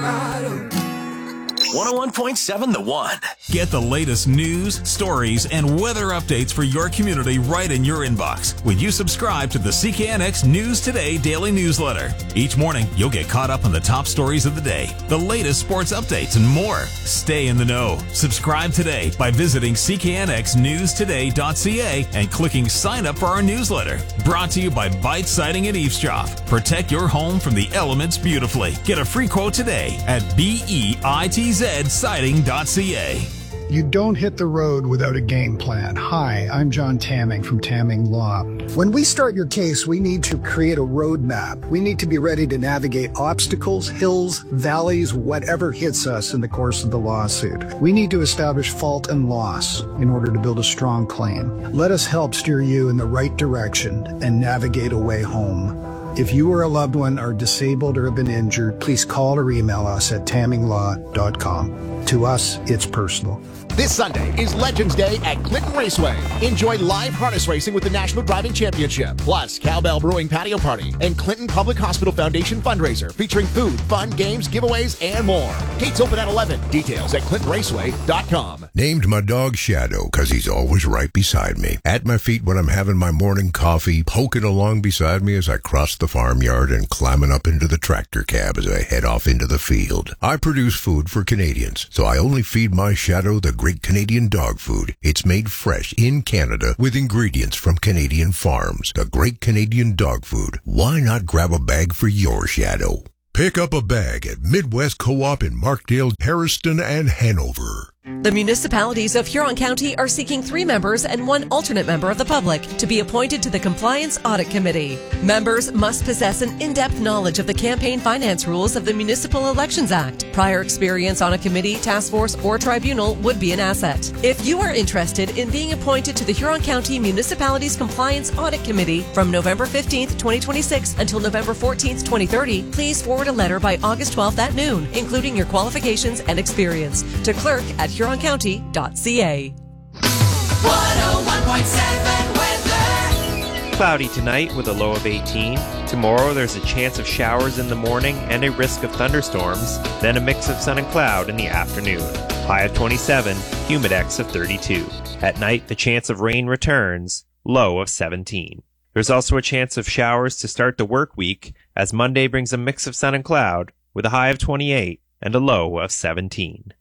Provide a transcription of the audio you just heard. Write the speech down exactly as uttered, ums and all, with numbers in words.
one oh one point seven The One. Get the latest news, stories, and weather updates for your community right in your inbox when you subscribe to the C K N X News Today daily newsletter. Each morning, you'll get caught up on the top stories of the day, the latest sports updates, and more. Stay in the know. Subscribe today by visiting c k n x news today dot c a and clicking sign up for our newsletter. Brought to you by Bite Siding and Eavesdrop. Protect your home from the elements beautifully. Get a free quote today at bitz siding dot c a. You don't hit the road without a game plan. Hi, I'm John Tamming from Tamming Law. When we start your case, we need to create a roadmap. We need to be ready to navigate obstacles, hills, valleys, whatever hits us in the course of the lawsuit. We need to establish fault and loss in order to build a strong claim. Let us help steer you in the right direction and navigate a way home. If you or a loved one are disabled or have been injured, please call or email us at tamming law dot com. To us, it's personal. This Sunday is Legends Day at Clinton Raceway. Enjoy live harness racing with the National Driving Championship, plus Cowbell Brewing Patio Party and Clinton Public Hospital Foundation fundraiser featuring food, fun, games, giveaways, and more. Gates open at eleven. Details at clinton raceway dot com. Named my dog Shadow because he's always right beside me. At my feet when I'm having my morning coffee, poking along beside me as I cross the farmyard, and climbing up into the tractor cab as I head off into the field. I produce food for Canadians, so I only feed my Shadow the great Canadian dog food. It's made fresh in Canada with ingredients from Canadian farms. The great Canadian dog food. Why not grab a bag for your Shadow? Pick up a bag at Midwest Co-op in Markdale, Harriston, and Hanover. The municipalities of Huron County are seeking three members and one alternate member of the public to be appointed to the Compliance Audit Committee. Members must possess an in-depth knowledge of the campaign finance rules of the Municipal Elections Act. Prior experience on a committee, task force, or tribunal would be an asset. If you are interested in being appointed to the Huron County Municipalities Compliance Audit Committee from November fifteenth, twenty twenty-six until November fourteenth, twenty thirty, please forward a letter by August twelfth at noon, including your qualifications and experience, to clerk at huron county dot c a. one oh one point seven weather. Cloudy tonight with a low of eighteen. Tomorrow there's a chance of showers in the morning and a risk of thunderstorms, then a mix of sun and cloud in the afternoon. High of twenty-seven, humidex of thirty-two. At night the chance of rain returns, low of seventeen. There's also a chance of showers to start the work week, as Monday brings a mix of sun and cloud with a high of twenty-eight and a low of seventeen.